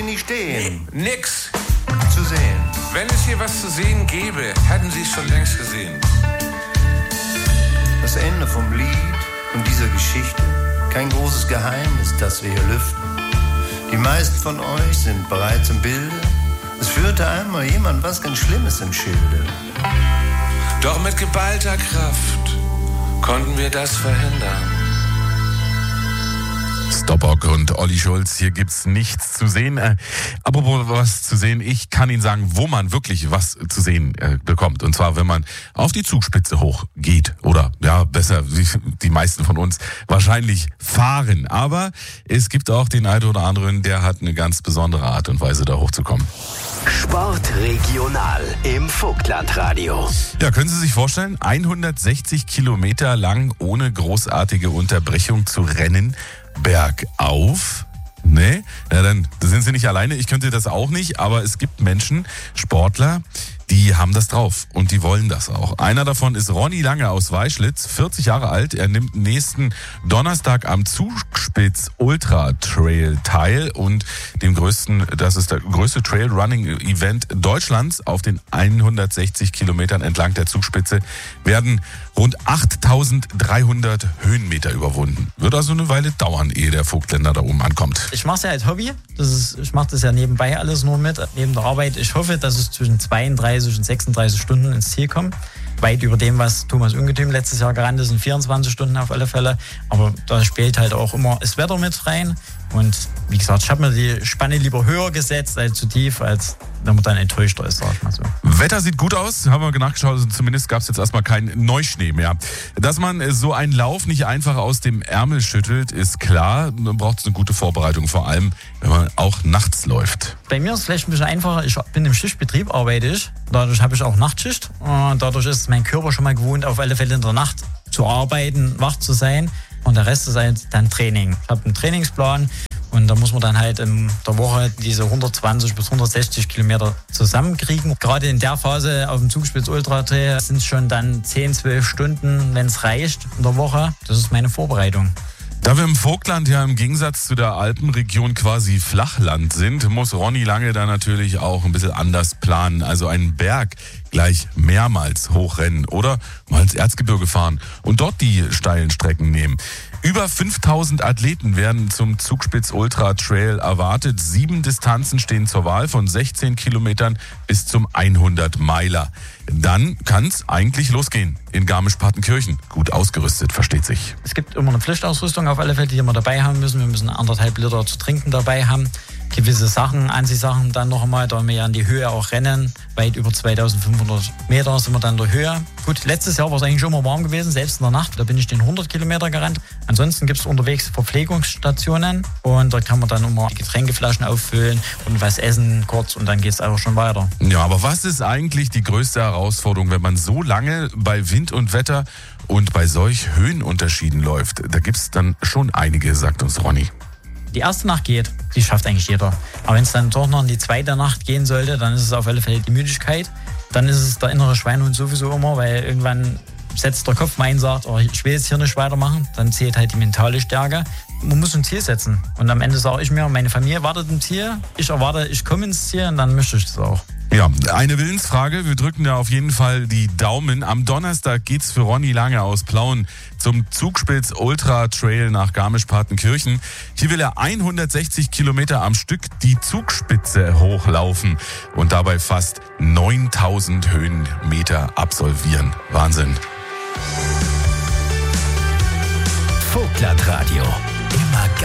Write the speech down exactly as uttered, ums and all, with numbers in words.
Sie nicht stehen. Nee, nix. Zu sehen. Wenn es hier was zu sehen gäbe, hätten Sie es schon längst gesehen. Das Ende vom Lied und dieser Geschichte. Kein großes Geheimnis, das wir hier lüften. Die meisten von euch sind bereits im Bilde. Es führte einmal jemand was ganz Schlimmes im Schilde. Doch mit geballter Kraft konnten wir das verhindern. Stoppock und Olli Schulz, hier gibt's nichts zu sehen. Äh, apropos was zu sehen, ich kann Ihnen sagen, wo man wirklich was zu sehen äh, bekommt. Und zwar, wenn man auf die Zugspitze hochgeht. Oder, ja, besser, die, die meisten von uns wahrscheinlich fahren. Aber es gibt auch den einen oder anderen, der hat eine ganz besondere Art und Weise, da hochzukommen. Sportregional im Vogtlandradio. Ja, können Sie sich vorstellen, hundertsechzig Kilometer lang ohne großartige Unterbrechung zu rennen, bergauf? Nee, ja, dann sind Sie nicht alleine. Ich könnte das auch nicht, aber es gibt Menschen, Sportler, die haben das drauf und die wollen das auch. Einer davon ist Ronny Lange aus Weischlitz, vierzig Jahre alt. Er nimmt nächsten Donnerstag am Zugspitz Ultra Trail teil und dem größten, das ist der größte Trailrunning-Event Deutschlands. Auf den hundertsechzig Kilometern entlang der Zugspitze werden rund achttausenddreihundert Höhenmeter überwunden. Wird also eine Weile dauern, ehe der Vogtländer da oben ankommt. Ich mache es ja als Hobby. Das ist, ich mache das ja nebenbei alles nur mit, neben der Arbeit. Ich hoffe, dass es zwischen zweiunddreißig und sechsunddreißig Stunden ins Ziel kommt. Weit über dem, was Thomas Ungetüm letztes Jahr gerannt ist, sind vierundzwanzig Stunden auf alle Fälle. Aber da spielt halt auch immer das Wetter mit rein. Und wie gesagt, ich habe mir die Spanne lieber höher gesetzt als zu tief, als wenn man dann enttäuschter ist, sag ich mal so. Wetter sieht gut aus, haben wir nachgeschaut, also zumindest gab es jetzt erstmal keinen Neuschnee mehr. Dass man so einen Lauf nicht einfach aus dem Ärmel schüttelt, ist klar. Man braucht eine gute Vorbereitung, vor allem, wenn man auch nachts läuft. Bei mir ist es vielleicht ein bisschen einfacher. Ich bin im Schichtbetrieb, arbeite ich. Dadurch habe ich auch Nachtschicht. Und dadurch ist mein Körper schon mal gewohnt, auf alle Fälle in der Nacht zu arbeiten, wach zu sein. Und der Rest ist halt dann Training. Ich habe einen Trainingsplan. Und da muss man dann halt in der Woche diese hundertzwanzig bis hundertsechzig Kilometer zusammenkriegen. Gerade in der Phase auf dem Zugspitz Ultra Trail sind es schon dann zehn, zwölf Stunden, wenn es reicht in der Woche. Das ist meine Vorbereitung. Da wir im Vogtland ja im Gegensatz zu der Alpenregion quasi Flachland sind, muss Ronny Lange da natürlich auch ein bisschen anders planen. Also einen Berg gleich mehrmals hochrennen oder mal ins Erzgebirge fahren und dort die steilen Strecken nehmen. Über fünftausend Athleten werden zum Zugspitz Ultra Trail erwartet. Sieben Distanzen stehen zur Wahl, von sechzehn Kilometern bis zum hundert Meiler. Dann kann es eigentlich losgehen in Garmisch-Partenkirchen. Gut ausgerüstet, versteht sich. Es gibt immer eine Pflichtausrüstung auf alle Fälle, die wir dabei haben müssen. Wir müssen anderthalb Liter zu trinken dabei haben. Gewisse Sachen, Anziehsachen dann noch einmal, da wir ja in die Höhe auch rennen. Weit über zweitausendfünfhundert Meter sind wir dann in der Höhe. Gut, letztes Jahr war es eigentlich schon mal warm gewesen, selbst in der Nacht. Da bin ich den hundert Kilometer gerannt. Ansonsten gibt es unterwegs Verpflegungsstationen und dort kann man dann immer Getränkeflaschen auffüllen und was essen kurz und dann geht es auch schon weiter. Ja, aber was ist eigentlich die größte Herausforderung, wenn man so lange bei Wind und Wetter und bei solch Höhenunterschieden läuft? Da gibt es dann schon einige, sagt uns Ronny. Die erste Nacht geht, die schafft eigentlich jeder. Aber wenn es dann doch noch in die zweite Nacht gehen sollte, dann ist es auf alle Fälle die Müdigkeit. Dann ist es der innere Schweinehund sowieso immer, weil irgendwann setzt der Kopf mal ein und sagt, oh, ich will jetzt hier nicht weitermachen. Dann zählt halt die mentale Stärke. Man muss ein Ziel setzen. Und am Ende sage ich mir, meine Familie wartet im Ziel. Ich erwarte, ich komme ins Ziel und dann möchte ich das auch. Ja, eine Willensfrage. Wir drücken da auf jeden Fall die Daumen. Am Donnerstag geht's für Ronny Lange aus Plauen zum Zugspitz Ultra Trail nach Garmisch-Partenkirchen. Hier will er hundertsechzig Kilometer am Stück die Zugspitze hochlaufen und dabei fast neuntausend Höhenmeter absolvieren. Wahnsinn. Vogtlandradio. Immer